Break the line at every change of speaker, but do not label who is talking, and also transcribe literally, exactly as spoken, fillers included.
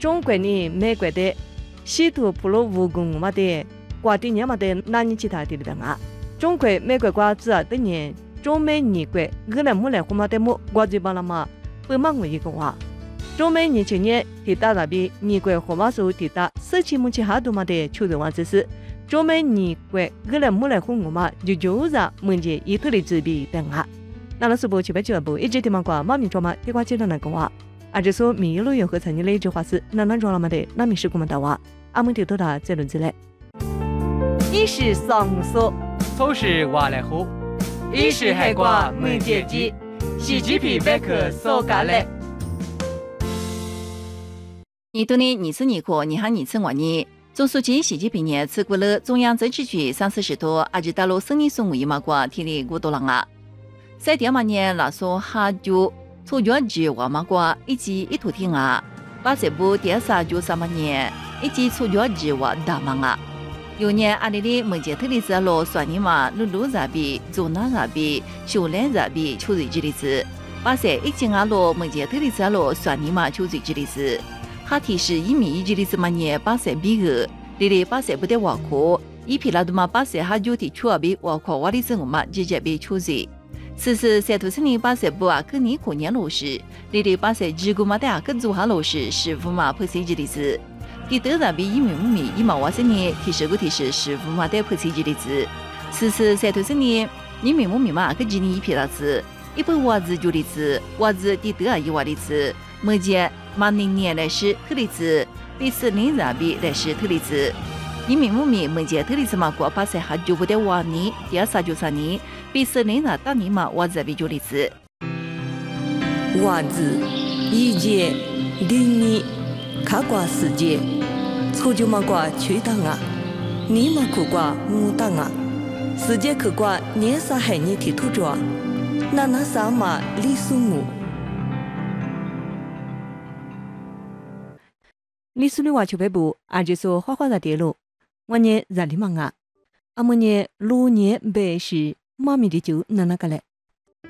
中国呢美国的西土普鲁武功嘛的瓜地年嘛的哪年其他地的啊？中国美国瓜子啊，等年中美二国俄来木来胡嘛的木瓜子巴拉嘛，不忙我一个话。中美年青年提到那边二国胡嘛时候提到四千亩起哈多嘛的秋人王之事，中美二国俄来木来胡我嘛就就是门前一头的纸币等啊。那老师不去不去不一直地嘛瓜妈咪做嘛地瓜接着那个话。啊，这说米路有和参与的一句话是，那那装了嘛的，那米是我们的话，阿们听到他这轮子嘞。一是上说，
都是瓦来湖，一是海瓜门阶级，喜剧皮百科所干嘞。
年度的二次二课，你喊二次我呢？中书记习近平呢，持过了中央政治局上次时头，阿吉大陆生意送一嘛瓜，提里古多郎啊。在第二嘛呢，那说哈就。从月季话嘛瓜，以及一土听啊，把这部第三九三八年，以及从月季话大忙啊。有年阿里的门前特里子罗算你嘛，路路那边、做那那边、修炼那边，求瑞之例子。把这一经阿罗门前特里子罗算你嘛，求瑞之例子。哈提示一米一之例子嘛年，把这比个，里里把这不得挖苦，一批拉都嘛把这哈就提出阿比挖苦瓦里子我嘛直接被求瑞。此时三头森林把这部啊，跟你过年老师，里里把这几个嘛的啊，跟做下老师师傅嘛拍摄的例子。第得上比一米五米一毛瓦森呢，提示个提示师傅嘛的拍摄的例子。此时三头森林一米五米嘛，跟几年一批拉子，一百瓦子就例子，瓦子第得啊一瓦例子。目前马零年来是特例子，比四零上比来是特例子。一米五米目前特例子嘛，过把这还就不得瓦年，第二三九三年。比四零那当年嘛，我这边就例子。
袜子、衣件、零年、卡瓜世界，初就嘛瓜吹当啊，你嘛苦瓜木当啊，世界苦瓜年啥海你提土着，那那啥嘛李苏木。李苏的话就北部，俺就说花花在跌落，我呢在里忙啊，阿么呢路年白是。妈咪的酒哪那个嘞？